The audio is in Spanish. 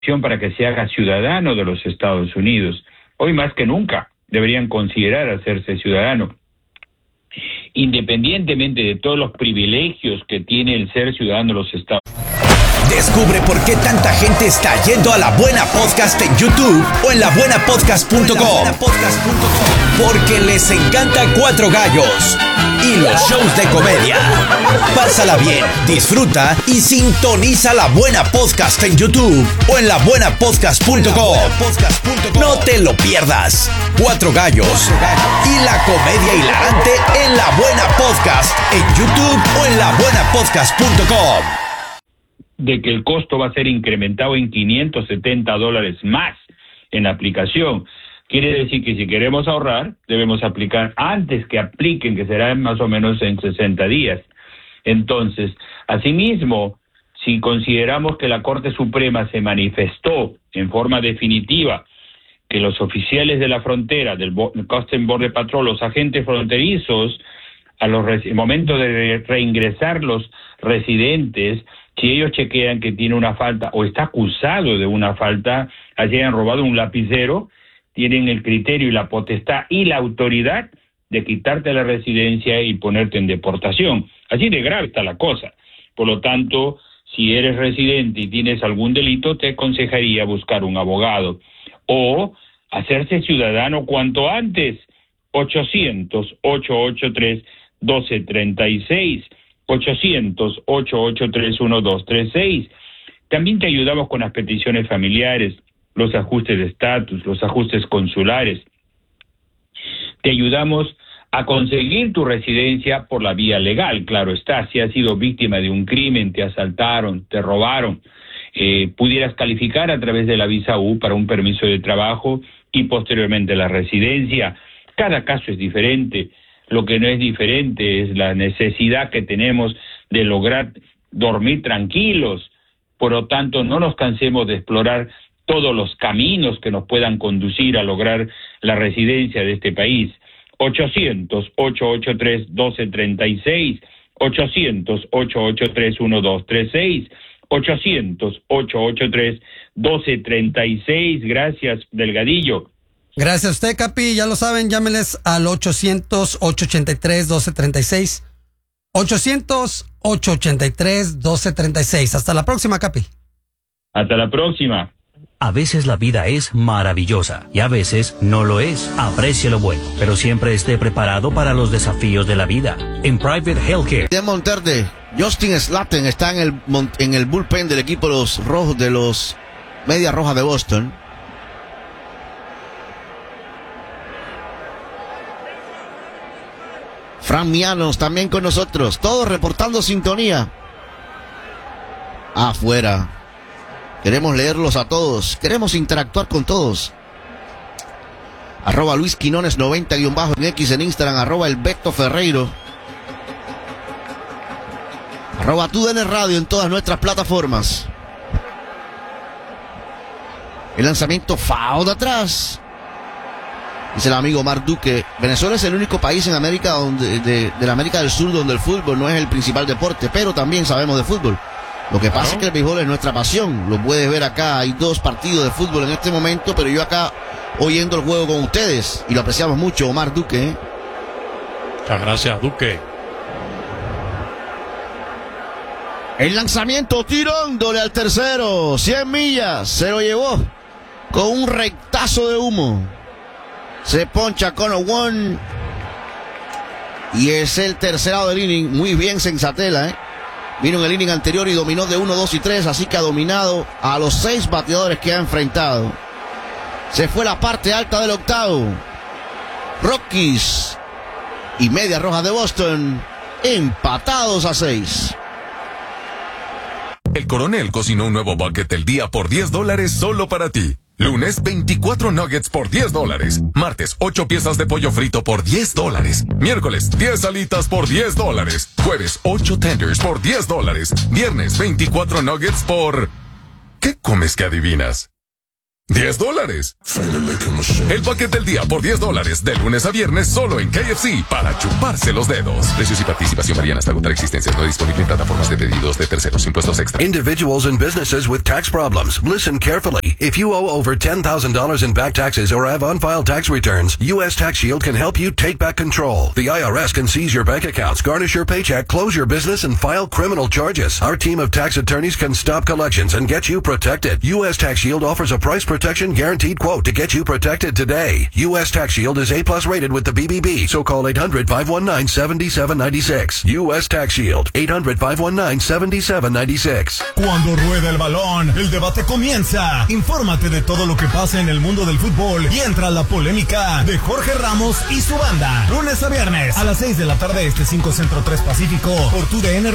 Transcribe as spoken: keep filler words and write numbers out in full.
para que se haga ciudadano de los Estados Unidos. Hoy más que nunca deberían considerar hacerse ciudadano, independientemente de todos los privilegios que tiene el ser ciudadano de los Estados Unidos. Descubre por qué tanta gente está yendo a La Buena Podcast en YouTube o en la buena podcast punto com. Porque les encanta Cuatro Gallos y los shows de comedia. Pásala bien, disfruta y sintoniza La Buena Podcast en YouTube o en la buena podcast punto com. No te lo pierdas. Cuatro Gallos y la comedia hilarante en La Buena Podcast en YouTube o en la buena podcast punto com. De que el costo va a ser incrementado en quinientos setenta dólares más en la aplicación. Quiere decir que si queremos ahorrar, debemos aplicar antes que apliquen, que será más o menos en sesenta días. Entonces, asimismo, si consideramos que la Corte Suprema se manifestó en forma definitiva que los oficiales de la frontera, del Customs Border Patrol, los agentes fronterizos, a los res- momento de reingresar los residentes, si ellos chequean que tiene una falta o está acusado de una falta, hayan robado un lapicero, tienen el criterio y la potestad y la autoridad de quitarte la residencia y ponerte en deportación. Así de grave está la cosa. Por lo tanto, si eres residente y tienes algún delito, te aconsejaría buscar un abogado o hacerse ciudadano cuanto antes. ochocientos, ochocientos ochenta y tres, doce treinta y seis. ochocientos, ochocientos ochenta y tres, doce treinta y seis. También te ayudamos con las peticiones familiares, los ajustes de estatus, los ajustes consulares. Te ayudamos a conseguir tu residencia por la vía legal, claro está. Si has sido víctima de un crimen, te asaltaron, te robaron, eh, pudieras calificar a través de la visa U para un permiso de trabajo y posteriormente la residencia. Cada caso es diferente. Lo que no es diferente es la necesidad que tenemos de lograr dormir tranquilos. Por lo tanto, no nos cansemos de explorar todos los caminos que nos puedan conducir a lograr la residencia de este país. ochocientos, ochocientos ochenta y tres, doce treinta y seis, ochocientos, ochocientos ochenta y tres, doce treinta y seis, ochocientos, ochocientos ochenta y tres, doce treinta y seis. Gracias, Delgadillo. Gracias a usted, Capi. Ya lo saben, llámenles al ochocientos, ochocientos ochenta y tres, doce treinta y seis. ochocientos, ochocientos ochenta y tres, doce treinta y seis. Hasta la próxima, Capi. Hasta la próxima. A veces la vida es maravillosa y a veces no lo es. Aprecie lo bueno, pero siempre esté preparado para los desafíos de la vida. En Private Healthcare De Monterde, Justin Slatten está en el, en el bullpen del equipo de los rojos de los Medias Rojas de Boston. Fran Mianos también con nosotros, todos reportando sintonía. Afuera. Queremos leerlos a todos, queremos interactuar con todos. Arroba Luis Quinones noventa guión bajo en X en Instagram, arroba el Beto Ferreiro. Arroba T U D N Radio en todas nuestras plataformas. El lanzamiento foul de atrás. Dice el amigo Mar Duque, Venezuela es el único país en América donde, de, de la América del Sur donde el fútbol no es el principal deporte, pero también sabemos de fútbol. Lo que pasa ¿no? es que el béisbol es nuestra pasión. Lo puedes ver acá, hay dos partidos de fútbol en este momento, pero yo acá oyendo el juego con ustedes y lo apreciamos mucho, Omar Duque. ¿eh? Muchas gracias, Duque. El lanzamiento tirándole al tercero, cien millas, se lo llevó con un rectazo de humo. Se poncha con One y es el tercerado del inning. Muy bien Sensatela, ¿eh? Vino en el inning anterior y dominó de uno, dos y tres, así que ha dominado a los seis bateadores que ha enfrentado. Se fue la parte alta del octavo. Rockies y Medias Rojas de Boston empatados a seis. El Coronel cocinó un nuevo bucket del día por diez dólares solo para ti. Lunes, veinticuatro nuggets por diez dólares. Martes, ocho piezas de pollo frito por diez dólares. Miércoles, diez alitas por diez dólares. Jueves, ocho tenders por diez dólares. Viernes, veinticuatro nuggets por... ¿Qué comes que adivinas? diez dólares. El paquete del día por diez dólares, de lunes a viernes, solo en K F C, para chuparse los dedos. Precios y participación varían hasta agotar existencias. No disponible en plataformas de pedidos de terceros. Impuestos extra. Individuals and businesses with tax problems. Listen carefully. If you owe over ten thousand dollars in back taxes or have unfiled tax returns, U S Tax Shield can help you take back control. The I R S can seize your bank accounts, garnish your paycheck, close your business, and file criminal charges. Our team of tax attorneys can stop collections and get you protected. U S Tax Shield offers a price protection guaranteed quote to get you protected today. U S Tax Shield is A plus rated with the B B B, so call eight hundred, five one nine, seven seven nine six. U S Tax Shield, eight hundred, five one nine, seven seven nine six. Cuando rueda el balón, el debate comienza. Infórmate de todo lo que pasa en el mundo del fútbol y entra a la polémica de Jorge Ramos y su banda. Lunes a viernes a las seis de la tarde, este cinco Centro tres Pacífico, por tu D N